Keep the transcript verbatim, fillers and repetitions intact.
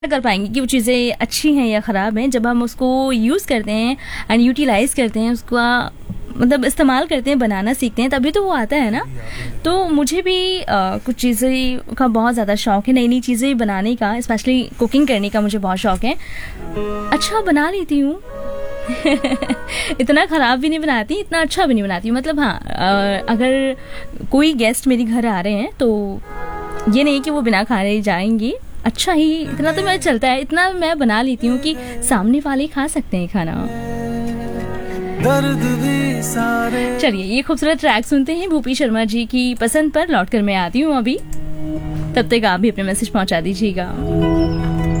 कर पाएंगे कि वो चीज़ें अच्छी हैं या ख़राब हैं। जब हम उसको यूज़ करते हैं एंड यूटिलाइज़ करते हैं, उसका मतलब इस्तेमाल करते हैं, बनाना सीखते हैं, तभी तो वो आता है ना। तो मुझे भी आ, कुछ चीज़ें का बहुत ज़्यादा शौक़ है, नई नई चीज़ें बनाने का, स्पेशली कुकिंग करने का मुझे बहुत शौक़ है। अच्छा बना लेती हूँ इतना ख़राब भी नहीं बनाती, इतना अच्छा भी नहीं बनाती हूँ। मतलब हाँ, अगर कोई गेस्ट मेरे घर आ रहे हैं तो ये नहीं कि वो बिना खाए जाएंगी, अच्छा ही इतना तो मैं चलता है, इतना मैं बना लेती हूँ कि सामने वाले खा सकते हैं खाना। चलिए ये खूबसूरत ट्रैक सुनते हैं भूपी शर्मा जी की पसंद पर। लौट कर मैं आती हूँ अभी, तब तक आप भी अपने मैसेज पहुँचा दीजिएगा।